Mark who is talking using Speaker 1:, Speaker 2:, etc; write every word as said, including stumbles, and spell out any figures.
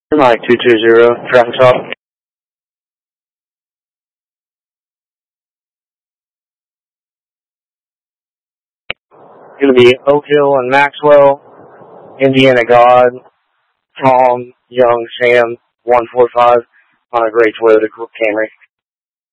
Speaker 1: Mike two two zero, traffic stop. Going to be Oak Hill and Maxwell, Indiana God, Tom, Young, Sam, one four five on a gray Toyota Camry.